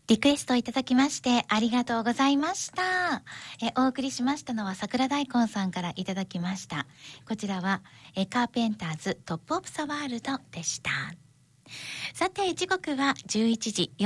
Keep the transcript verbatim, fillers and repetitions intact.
リクエストいただきましてありがとうございました。えお送りしましたのは桜大根さんからいただきました。こちらはえカーペンターズトップオブザワールドでした。さて時刻はじゅういちじ